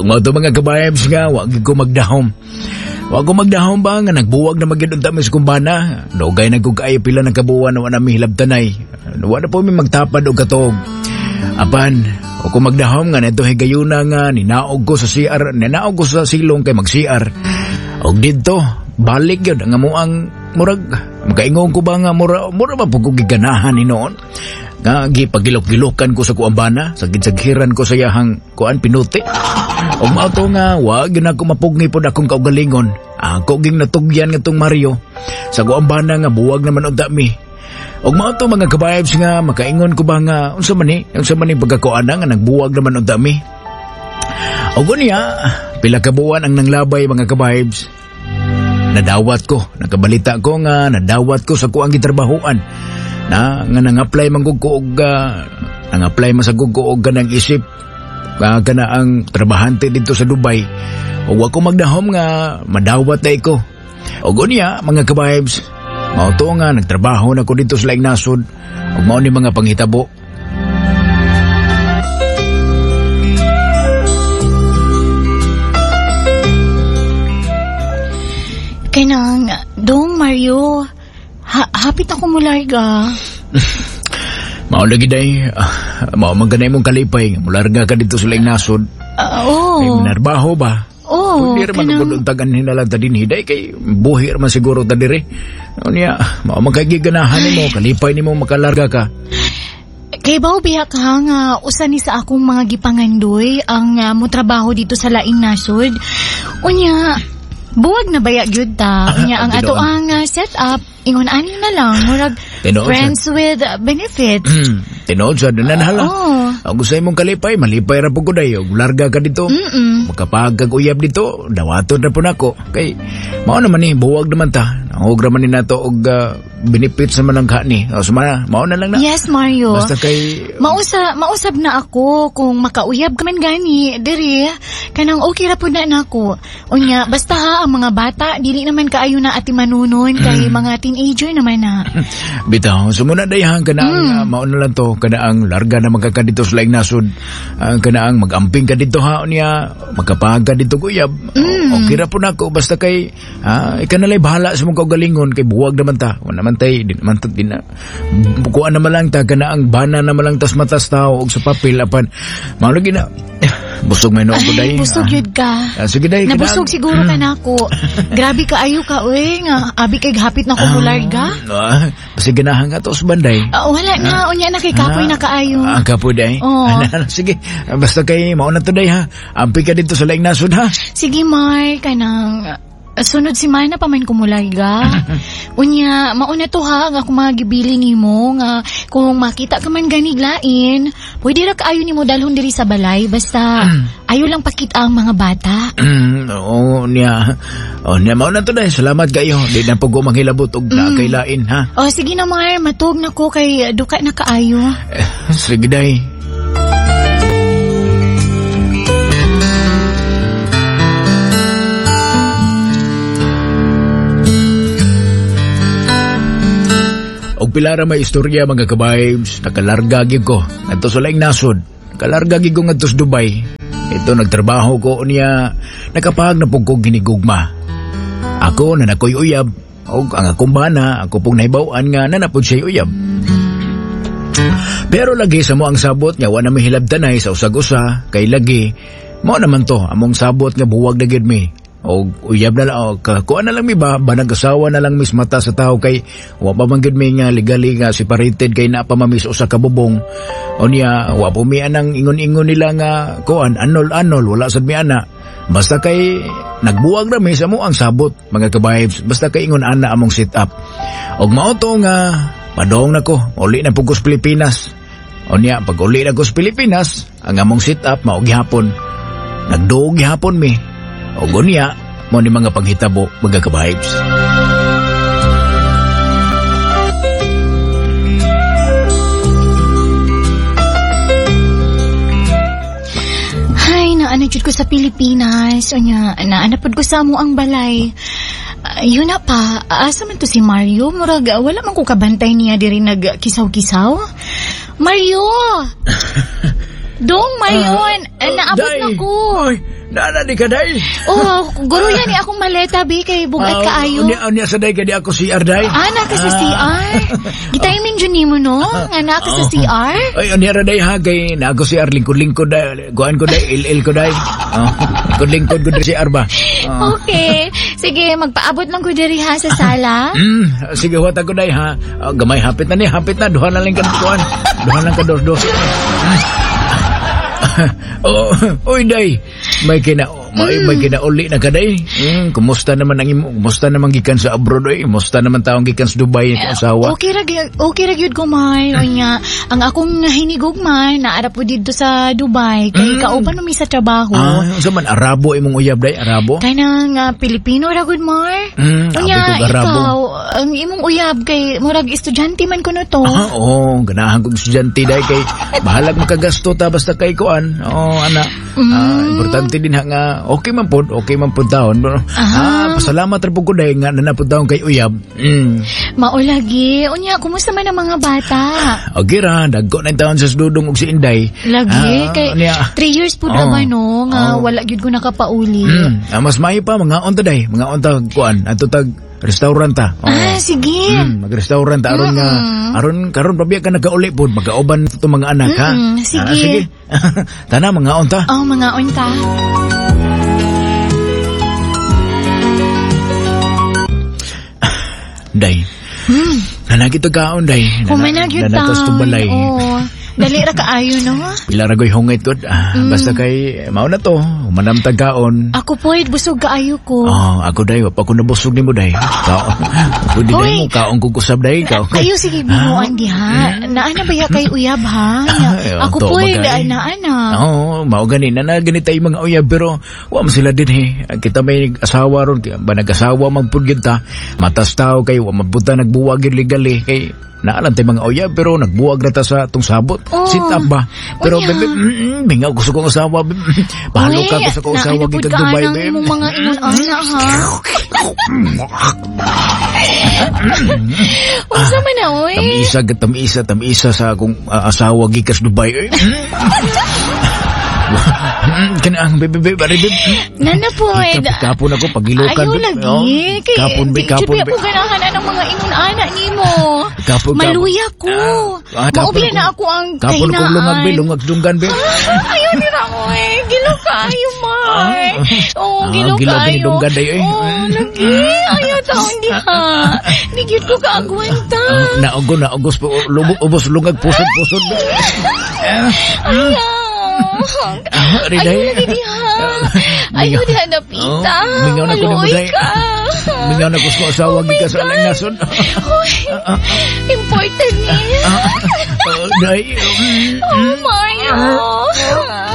mga to mga kabahibs nga, wag ko magdahom. Wag ko magdahom ba nga nagbuwag na magidon tami sa kumbana. Dugay na ko kaayo pila ng kabuuan na wala mi hilabtanay. Wala po mi magtapad o katog. Apan, wag ko magdahom nga neto higayuna nga ninaog ko sa CR, ninaog ko sa silong kay mag-CR. Og dito, balik yun nga mo ang murag. Makaingon ko ba nga mura ba po ko giganahan ni noon? Nga gipagilok-gilokan ko sa kuambana, sa ginsaghiran ko sa yahang kuan pinuti. Og mauto nga, wag yun ako mapugni po na akong kaugalingon. Ako ging natugyan nga tong Mario. Sa kuambana nga, buwag naman unta mi. Og mauto mga kabayabs nga, makaingon ko ba nga, unsa man ni pagkakuana nga nagbuwag naman unta mi. Og unya, pila ka buwan ang nanglabay mga kabayabs. Nadawat ko, nakabalita ko nga, nadawat ko sa kuang gitrabahuan. Na nga nang-apply man ko og nang-apply man sa ko og kanang isip kana ang trabahante dito sa Dubai. Og ako magdahom nga madawat na ko. Og unya mga kabahibs, mao to nga nagtrabaho na ko dito sa laing nasod og mao ni mga panghitabo. Kanang dong Mario, hapit ako mularga. Mao lagi day. Mao man ganay mong kalipay. Mularga ka dito sa laing nasod. Oo. Ay minarbaho ba? Oo. Hindi naman ako doon tagan hinalang ta din hiday. Kay buhi man siguro ta dire. Ano niya, mao man kay giganahan ni mo. Kalipay ni mo makalarga ka. Kay bao biya ka nga usa ni sa akong mga gipangandoy ang mo trabaho dito sa laing nasod. Unya, buwag na baya gyud ta. Unya ang ato ang setup ingon ani na lang murag friends with benefits. Tinood sa danan hala. Ang gusto mong kalipay, malipay ra po ko day. Og larga ka dito. Makapagkag uyab dito, dawaton na po nako. Kay mao naman ni buwag naman ta. Nangugra man ni nato og benefits naman ang kani. O sumana, mao na lang na. Yes, Mario. Basta kay mausab na ako kung makauyab ka man gani diri. Kanang okay ra pud na nako. Unya basta ha ang mga bata dili naman kaayo na ati manunon kay mga teenager naman na. Bitaw, sumuna dayhan kana mao na lang to kana ang larga na magkaka dito sa laing nasod. Kana ang magamping ka dito ha unya magkapaga dito kuyab. Okay ra po nako basta kay ikanalay bahala sa mong kaugalingon kay buwag naman ta. Wala naman tay di naman ta din na. Bukuan naman lang ta kana ang bana naman lang tas matas tao og sa papel apan mao lagi na. Busog may noon ko day. Busog yun ka. Sige day. Nabusog siguro ka na ako. Grabe ka ayo ka, uy. Abi kay hapit na kumularga. Kasi ganahan ka to sa banday. Wala na. Unya na kay kapoy na kaayo. Kapoy day. Sige. Basta kay mauna to day ha. Ampi ka dito sa laing nasod ha. Sige, Mark. Kanang sunod si Mana pa man kumularga. Unya, mauna to ha, nga kung magibili ni mo, nga kung makita ka man ganiglain, pwede ra kaayo ni mo dalhon diri sa balay, basta ayo lang pakita ang mga bata. Oo, niya. Mauna to dahil. Salamat kayo. Di na po ko manghilabot og nakailain ha. Sige na Mar, matug na ko kay duka na kaayo. Sige day. Og pilara may istorya mga kabahibs, nakalarga gyud ko ngadto sa laing nasod. Nakalarga gyud ko ngadto sa Dubai. Ito nagtrabaho ko niya, nakapahag na pug ko ginigugma. Ako na nakoy uyab, og ang akong bana, ako pong nahibaw-an nga nanapod siya uyab. Pero lagi sa mo ang sabot nga wala mahilabtanay sa usag-usa, kay lagi mo naman to among sabot nga buwag na gyud mi. O uyab na lang, kuha na lang mi ba nag-asawa na lang mis mata sa tao kay wa pa man gid mi nga legali nga separated kay na pa mamis usa ka bubong. O niya wa po mi anang ingon-ingon nila nga kuan anol wala sad mi ana. Basta kay nagbuwag ra mi sa mo ang sabot mga kabahibs, basta kay ingon ana among sit up. Og mao to nga padong nako uli na pugos Pilipinas. O niya pag uli na ko sa Pilipinas ang among sit up mao gihapon. Nagduog gihapon mi. O gunya, mo ni mga panghitabo, mga kabahibs. Hay, naanadjud ko sa Pilipinas. O nya, naanapod ko sa mo ang balay. Yun na pa, asa man to si Mario? Murag, wala man ko kabantay niya diri nagkisaw-kisaw. Mario! Dong, Marion! naabot day. na ko. Oy, naana di ka, day. Oh, guro yan akong maleta, bi, kay bugat kaayo. Unya sa day, kadi ako CR, day. Naka sa CR. Gitayimin dyan ni mo, no? Nga naka sa CR. Ay, unya ra, day, ha, kay na ako CR, lingkod-lingkod, day. Kuhaan ko, day, il ko, day. Lingkod ko, day, CR ba? Okay. Sige, magpaabot lang ko diri ha sa sala. Sige, huwata ko, day, ha. Gamay, hapit na ni, hapit na. Duha na lang ka, kuhaan. Duha lang ka, dos. Oy, day. May kinauli na ka, day. Kumusta naman gikan sa abroad, oy? Kumusta naman taong gikan sa Dubai ang asawa? Okay ra gyud ko man. Onya, ang akong hinigugman naara po dito sa Dubai kay kauban mi sa trabaho. Unsa man Arabo imong uyab, day? Arabo? Kay nang Pilipino ra gud mar. abay Onya, kog Arabo. ikaw ang imong uyab kay murag estudyante man kuno to. Oo, ganahan kong estudyante, day, kay bahalag makagasto ta basta kay kuan. Ana. Importante din nga okay man pud taon. Pasalamat ra pud ko, day, nga nanapod taon kay uyab. Maulagi. Unya, kumusta man ang mga bata? Okay ra, dagko na taon sa Dudong ug si Inday. Lagi kay 3 years pud na ba no nga wala gyud ko nakapauli. Mas maayo pa mga onta, day. Mga onta kuan ato tag restaurant ta. Sige. Mag-restaurant ta aron karon pabiya ka nagauli pod magkauban to mga anak, ha. Sige. Tana mga onta. Mga unta. Day. Nanagi to kaon, day. Humanag yun Nanatos to balay. Dali ra kaayo, no? Pila ra goy hungit ko. Basta kay mao na to, humanam tag kaon. Ako po, busog kaayo ko. Ako, day, wa pa ko nabusog nimo, day. Pwede, day, mo kaon ko kusab, day. Ayo, sige, binuan di, ha? Naana ba ya kay uyab, ha? Ako po, naana. Mao gani na ganitay mga uyab, pero wa man sila din, he. Kita may asawa ron, ba nag-asawa magpudgid ta. Matas tao kay wa mabuta nagbuwag legali kay naalantay mga uyab, pero nagbuwag na ta sa itong sabot. Sit up ba? Pero, bebe, mingaw gusto kong asawa, bebe. Pahalo ka gusto kong asawa, gikan Dubai, bebe. Naanapod ka ng mga inon-ana, ha? Unsa man na, oy? Tamisa sa akong asawa, gikas Dubai, eh. Kanaang bebe, Nana po, kapon ako, pagilukan. Ayaw lagi. Kapon, Siya po ganahan ng mga inon-ana ni mo. Maluya ko. Maubila na ako ang kapon kahinaan. Kapon kong lungag, lungag dunggan, be. Ayaw nila mo, Gilo kayo, Mar. Gilo kayo. Dunggan, day, eh. Lagi. Ayaw taon di, ha. Nigit ko kaagwanta. Naugos po, ubos lungag, pusod. Ayaw. Ayaw lagi di, ha. Ayaw di, hanapita. Mingaw na ko ni mo, day. Mingaw na ko sa asawa, gikas sa alang nason. Important niya. Day. Mario.